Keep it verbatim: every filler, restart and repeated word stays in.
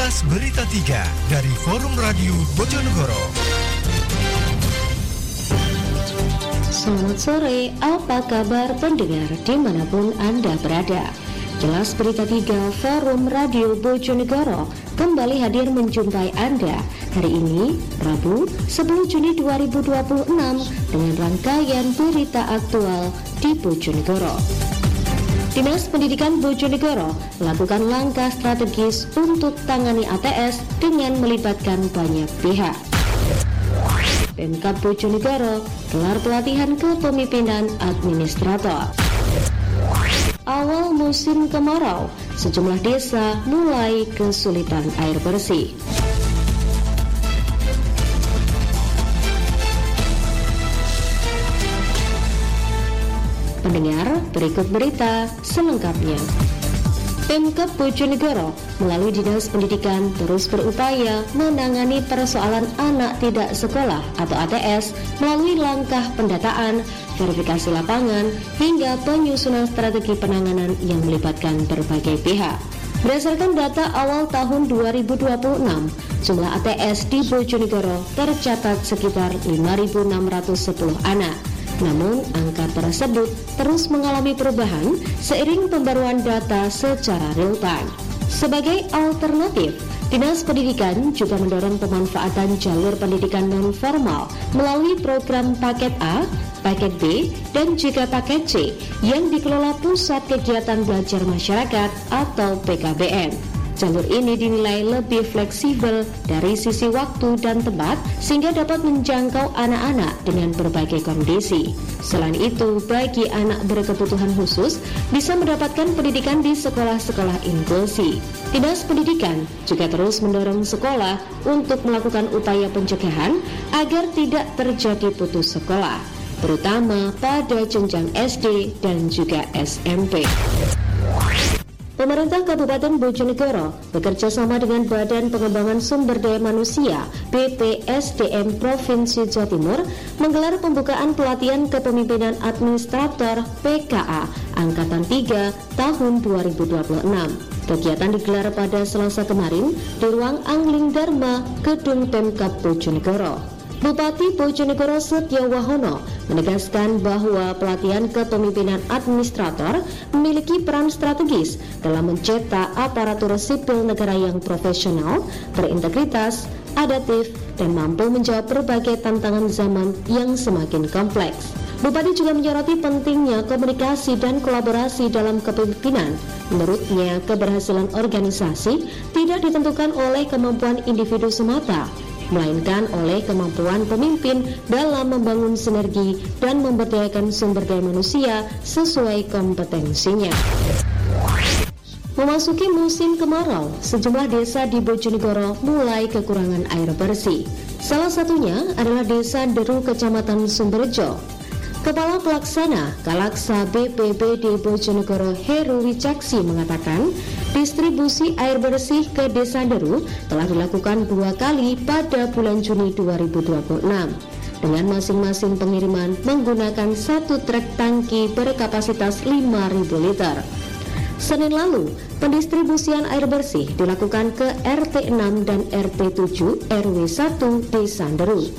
Kilas Berita tiga dari Forum Radio Bojonegoro. Selamat sore, apa kabar pendengar dimanapun Anda berada? Kilas Berita tiga Forum Radio Bojonegoro kembali hadir menjumpai Anda hari ini, Rabu, sepuluh Juni dua ribu dua puluh enam dengan rangkaian berita aktual di Bojonegoro. Dinas Pendidikan Bojonegoro melakukan langkah strategis untuk tangani A T S dengan melibatkan banyak pihak. Pemkab Bojonegoro gelar pelatihan kepemimpinan administrator. Awal musim kemarau, sejumlah desa mulai kesulitan air bersih. Pendengar, berikut berita selengkapnya. Pemkab Bojonegoro melalui Dinas Pendidikan terus berupaya menangani persoalan anak tidak sekolah atau A T S melalui langkah pendataan, verifikasi lapangan, hingga penyusunan strategi penanganan yang melibatkan berbagai pihak. Berdasarkan data awal tahun dua ribu dua puluh enam, jumlah A T S di Bojonegoro tercatat sekitar lima ribu enam ratus sepuluh anak. Namun, angka tersebut terus mengalami perubahan seiring pembaruan data secara real-time. Sebagai alternatif, Dinas Pendidikan juga mendorong pemanfaatan jalur pendidikan non-formal melalui program Paket A, Paket B, dan juga Paket C yang dikelola Pusat Kegiatan Belajar Masyarakat atau P K B M. Jalur ini dinilai lebih fleksibel dari sisi waktu dan tempat sehingga dapat menjangkau anak-anak dengan berbagai kondisi. Selain itu, bagi anak berkebutuhan khusus bisa mendapatkan pendidikan di sekolah-sekolah inklusi. Dinas Pendidikan juga terus mendorong sekolah untuk melakukan upaya pencegahan agar tidak terjadi putus sekolah, terutama pada jenjang S D dan juga S M P. Pemerintah Kabupaten Bojonegoro bekerja sama dengan Badan Pengembangan Sumber Daya Manusia B P S D M Provinsi Jawa Timur menggelar pembukaan pelatihan kepemimpinan administrator P K A Angkatan tiga tahun dua ribu dua puluh enam. Kegiatan digelar pada Selasa kemarin di ruang Angling Dharma, Gedung Pemkab Bojonegoro. Bupati Bojonegoro Setiowahono menegaskan bahwa pelatihan kepemimpinan administrator memiliki peran strategis dalam mencetak aparatur sipil negara yang profesional, berintegritas, adaptif, dan mampu menjawab berbagai tantangan zaman yang semakin kompleks. Bupati juga menyoroti pentingnya komunikasi dan kolaborasi dalam kepemimpinan. Menurutnya, keberhasilan organisasi tidak ditentukan oleh kemampuan individu semata, melainkan oleh kemampuan pemimpin dalam membangun sinergi dan memberdayakan sumber daya manusia sesuai kompetensinya. Memasuki musim kemarau, sejumlah desa di Bojonegoro mulai kekurangan air bersih. Salah satunya adalah Desa Deru, Kecamatan Sumberjo. Kepala Pelaksana Kalaksa B P B D Bojonegoro Heru Wicaksi mengatakan, distribusi air bersih ke Desa Deru telah dilakukan dua kali pada bulan Juni dua ribu dua puluh enam dengan masing-masing pengiriman menggunakan satu trek tangki berkapasitas lima ribu liter. Senin lalu, pendistribusian air bersih dilakukan ke R T enam dan R T tujuh R W satu Desa Deru.